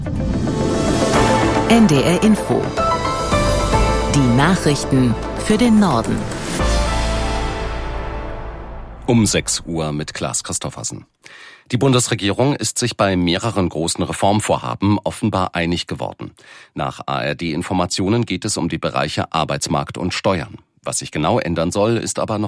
NDR Info. Die Nachrichten für den Norden. Um 6 Uhr mit Klaas Christoffersen. Die Bundesregierung ist sich bei mehreren großen Reformvorhaben offenbar einig geworden. Nach ARD-Informationen geht es um die Bereiche Arbeitsmarkt und Steuern. Was sich genau ändern soll, ist aber noch